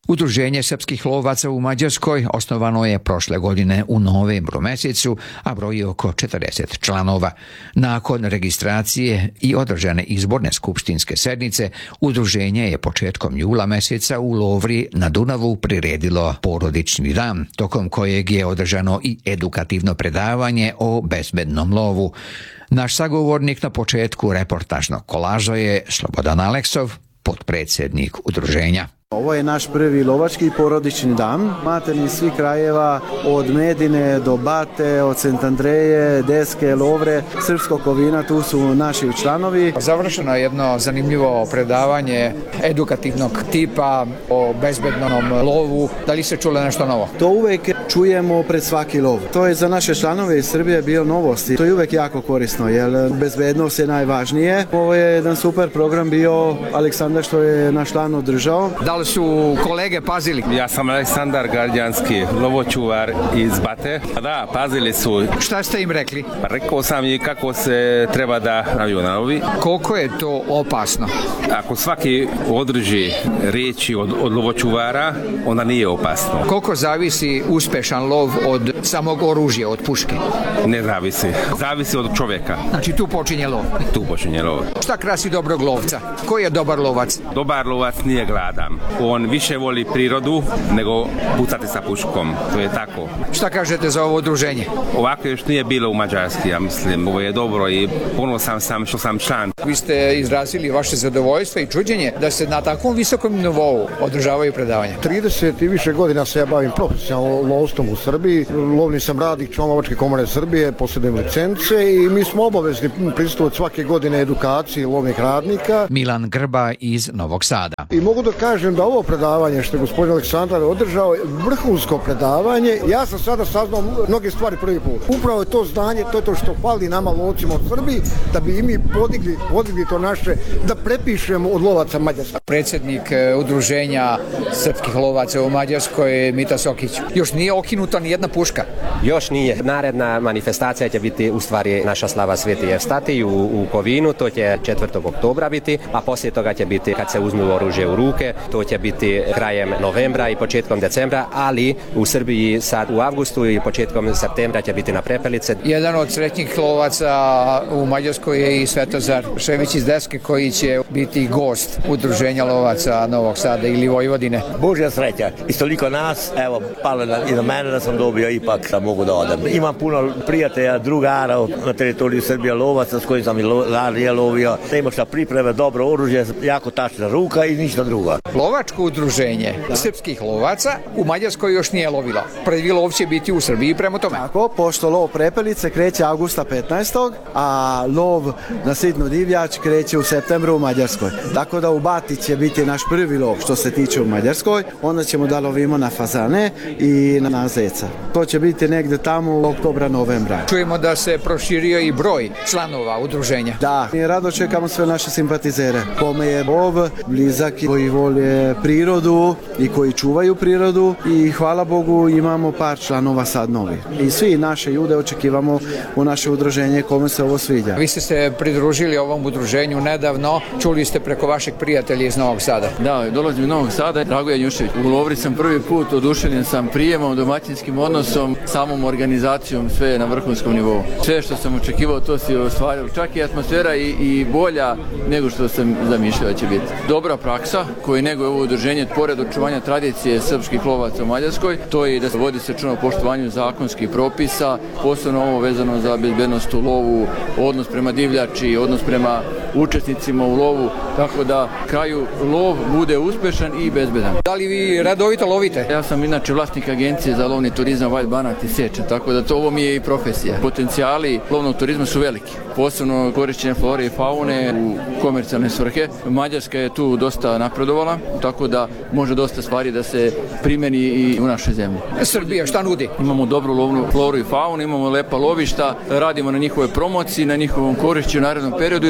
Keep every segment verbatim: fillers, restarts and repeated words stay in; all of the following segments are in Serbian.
Udruženje srpskih lovaca u Mađarskoj osnovano je prošle godine u novembru mesecu, a broji oko četrdeset članova. Nakon registracije i održane izborne skupštinske sednice, udruženje je početkom jula meseca u Lovri na Dunavu priredilo porodični dan, tokom kojeg je održano i edukativno predavanje o bezbednom lovu. Naš sagovornik na početku reportažnog kolaža je Slobodan Aleksov, potpredsjednik udruženja. Ovo je naš prvi lovački porodični dan. Materni svih krajeva, od Medine do Bate, od Sent Andreje, Deske, Lovre, Srpskog Kovina, tu su naši članovi. Završeno je jedno zanimljivo predavanje edukativnog tipa o bezbednom lovu. Da li se čulo nešto novo? To uvek čujemo pred svaki lov. To je za naše članove iz Srbije bio novosti. To je uvek jako korisno, jer bezbednost je najvažnije. Ovo je jedan super program bio Aleksandar što je naš član održao. Da li su kolege pazili? Ja sam Aleksandar Gardjanski, lovočuvar iz Bate. Da, pazili su. Šta ste im rekli? Pa rekao sam i kako se treba da pravi na lovi. Koliko je to opasno? Ako svaki održi riječi od, od lovočuvara, onda nije opasno. Koliko zavisi uspešan lov od samog oružja, od puške? Ne zavisi. Zavisi od čovjeka. Znači tu počinje lov? Tu počinje lov. Šta krasi dobrog lovca? Ko je dobar lovac? Dobar lovac nije gladan. On više voli prirodu nego pucati sa puškom. To je tako. Šta kažete za ovo udruženje? Ovako još nije bilo u Mađarski, ja mislim. Ovo je dobro i ponosan sam što sam član. Vi ste izrazili vaše zadovoljstvo i čuđenje da se na takvom visokom nivou održavaju predavanja. trideset i više godina se ja bavim profesionalno lovstvom u Srbiji. Lovni sam radnik član Lovačke komore Srbije, posjedujem licence i mi smo obavezni prisustvovati svake godine edukaciji lovnih radnika. Milan Grba iz Novog Sada. I mogu da kažem da ovo predavanje što je gospodin Aleksandar održao je vrhunsko predavanje. Ja sam sada saznao mnoge stvari prvi put. Upravo je to znanje, to je to što fali nama lovcima u Srbiji, da bi i mi podigli, podigli to naše, da prepišemo od lovaca Mađarska. Predsjednik udruženja srpskih lovaca u Mađarskoj, Mita Sokić. Još nije okinuta ni jedna puška? Još nije. Naredna manifestacija će biti u stvari naša slava Sveti Evstatij u, u Kovinu, to će četvrtog oktobra biti, a poslije toga će biti kad se uzmu oružje u ruke, to će biti krajem novembra i početkom decembra, ali u Srbiji sad u avgustu i početkom septembra će biti na Prepelice. Jedan od sretnjih lovaca u Mađarskoj je i Svetozar Šević iz Deske, koji će biti gost udruženja lovaca Novog Sada ili Vojvodine. Božja sreća. I toliko nas, evo, palo na, i na mene da sam dobio ipak da mogu da odem. Imam puno prijatelja, drugara na teritoriju Srbije lovaca s kojim sam i ranije lovio. Ima šta pripreme, dobro oružje, jako tačna ruka i ništa drugo. Lovačko udruženje srpskih lovaca u Mađarskoj još nije lovilo. Prvi lov će biti u Srbiji prema tome. Tako, pošto lov Prepelice kreće avgusta petnaestog, a lov na sitnu divljač kreće u septembru u Mađarskoj. Tako da u Bati će biti naš prvi lov što se tiče u Mađarskoj. Onda ćemo da lovimo na fazane i na zeca. To će biti negde tamo u oktobra, novembra. Čujemo da se proširio i broj članova udruženja. Da, mi rado čekamo sve naše simpatizere. Kome je lov blizak, koji vole prirodu i koji čuvaju prirodu i hvala Bogu imamo par članova sad novi. I svi naše ljude očekivamo u naše udruženje kome se ovo sviđa. Vi ste se pridružili ovom udruženju nedavno, čuli ste preko vašeg prijatelja iz Novog Sada. Da, dolazim iz Novog Sada, Dragoje Njušević. U Lovri sam prvi put, oduševljen sam prijemom, domaćinskim odnosom, samom organizacijom, sve na vrhunskom nivou. Sve što sam očekivao, to si ostvarilo. Čak i atmosfera i, i bolja nego što sam zamišljao da će biti. Dobra praksa koji neguje ovo udruženje pored očuvanja tradicije srpskih lovaca u Mađarskoj, to je da se vodi se računa o poštovanju zakonskih propisa, posebno ovo vezano za bezbednost u lovu, odnos prema divljači, odnos prema učesnicima u lovu, tako da kraju lov bude uspešan i bezbedan. Da li vi redovito lovite? Ja sam inače vlasnik agencije za lovni turizam Wild Banat i Seče, tako da to ovo mi je i profesija. Potencijali lovnog turizma su veliki, posebno korišćenje flore i faune u komercijalne svrhe. Mađarska je tu dosta napredovala, tako da može dosta stvari da se primeni i u našoj zemlji. Srbija šta nudi? Imamo dobru lovnu floru i faunu, imamo lepa lovišta, radimo na njihovoj promociji, na njihovom korišćenju u narednom periodu i dovođenju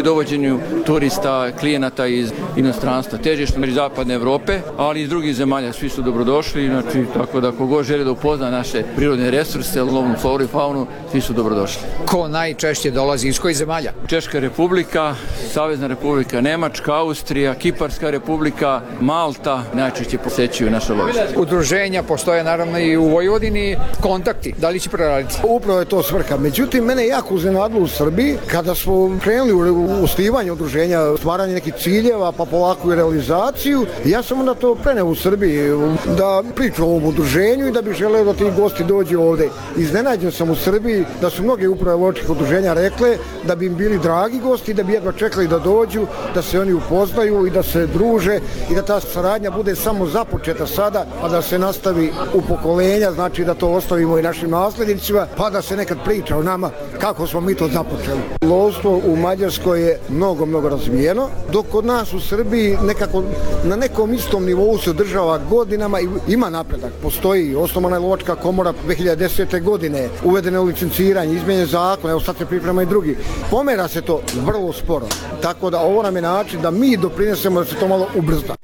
dovođenju turista, klijenata iz inostranstva, težište iz zapadne Evrope, ali i iz drugih zemalja, svi su dobrodošli, znači tako da kogo želi da upozna naše prirodne resurse, lovnu floru i faunu, svi su dobrodošli. Ko najčešće dolazi iz kojih zemalja? Češka republika, Savezna republika Nemačka, Austrija, Kiparska republika, Malta, najčešće posećuju naše lovište. Udruženja postoje naravno i u Vojvodini, kontakti, da li će proraditi? Upravo je to svrha. Međutim, mene je jako iznenadilo u Srbiji kada smo krenuli u osnivanje udruženja, stvaranje nekih ciljeva, pa polako i realizaciju. Ja sam onda to preneo u Srbiji da pričam o ovom udruženju i da bih želeo da ti gosti dođu ovde. Iznenađen sam u Srbiji da su mnoge uprave lovačkih udruženja rekle da bi im bili dragi gosti, da bi jedva čekali da dođu, da se oni upoznaju i da se druže i da ta saradnja bude samo započeta sada, a da se nastavi u pokolenja, znači da to ostavimo i našim naslednicima, pa da se nekad priča o nama kako smo mi to započeli. Lovstvo u Mađarskoj je mnogo, mnogo razvijeno, dok kod nas u Srbiji nekako na nekom istom nivou se održava godinama i ima napredak. Postoji osnovana je lovačka komora dve hiljade desete godine, uvedene u licenciranje, izmenjen zakon, evo sad se priprema i drugi. Pomera se to vrlo sporo, tako da ovo nam je način da mi doprinesemo da se to malo ubrza.